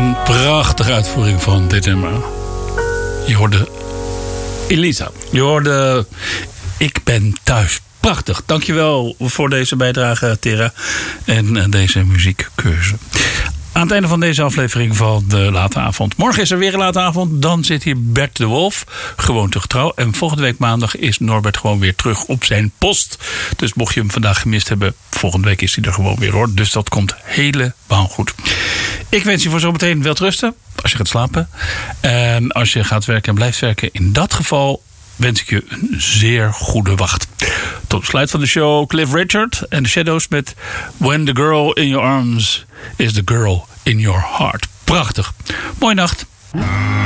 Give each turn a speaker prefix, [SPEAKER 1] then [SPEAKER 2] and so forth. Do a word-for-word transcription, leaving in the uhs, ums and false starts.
[SPEAKER 1] Prachtige uitvoering van dit nummer. Je hoorde Elisa. Je hoorde Ik ben thuis. Prachtig. Dankjewel voor deze bijdrage, Tera. En deze muziekkeuze. Aan het einde van deze aflevering van de Late Avond. Morgen is er weer een Late Avond. Dan zit hier Bert de Wolf. Gewoon te getrouw. En volgende week maandag is Norbert gewoon weer terug op zijn post. Dus mocht je hem vandaag gemist hebben. Volgende week is hij er gewoon weer hoor. Dus dat komt helemaal goed. Ik wens je voor zometeen wel rusten. Als je gaat slapen. En als je gaat werken en blijft werken. In dat geval wens ik je een zeer goede wacht. Tot sluit van de show Cliff Richard en The Shadows met When the Girl in Your Arms is the Girl in Your Heart. Prachtig. Mooie nacht.